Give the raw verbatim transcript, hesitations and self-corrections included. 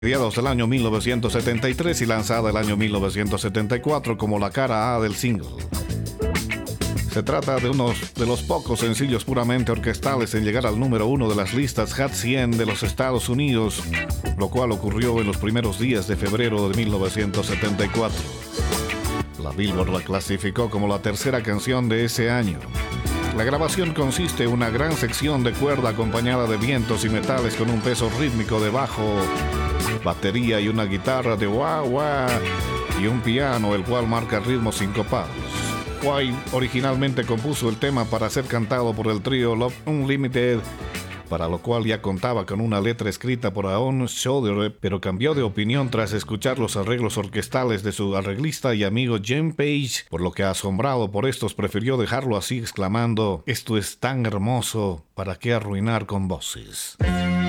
mediados del año mil novecientos setenta y tres y lanzada el año mil novecientos setenta y cuatro como la cara A del single. Se trata de uno de los pocos sencillos puramente orquestales en llegar al número uno de las listas Hot cien de los Estados Unidos, lo cual ocurrió en los primeros días de febrero de mil novecientos setenta y cuatro. La Billboard la clasificó como la tercera canción de ese año. La grabación consiste en una gran sección de cuerda acompañada de vientos y metales con un peso rítmico de bajo, batería y una guitarra de wah wah y un piano, el cual marca ritmos sincopados. White originalmente compuso el tema para ser cantado por el trío Love Unlimited, para lo cual ya contaba con una letra escrita por Aaron Shoulder, pero cambió de opinión tras escuchar los arreglos orquestales de su arreglista y amigo Jim Page, por lo que, asombrado por estos, prefirió dejarlo así, exclamando: "Esto es tan hermoso, ¿para qué arruinar con voces?".